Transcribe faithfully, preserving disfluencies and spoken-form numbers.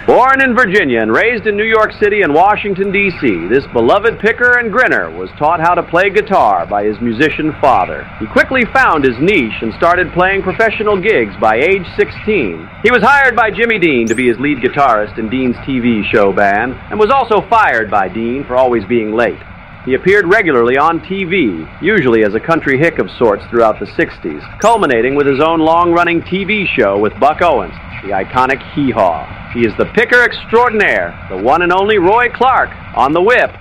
Born in Virginia and raised in New York City and Washington, D C, this beloved picker and grinner was taught how to play guitar by his musician father. He quickly found his niche and started playing professional gigs by age sixteen. He was hired by Jimmy Dean to be his lead guitarist in Dean's T V show band, and was also fired by Dean for always being late. He appeared regularly on T V, usually as a country hick of sorts throughout the sixties, culminating with his own long-running T V show with Buck Owens, the iconic Hee Haw. He is the picker extraordinaire, the one and only Roy Clark, on the whip.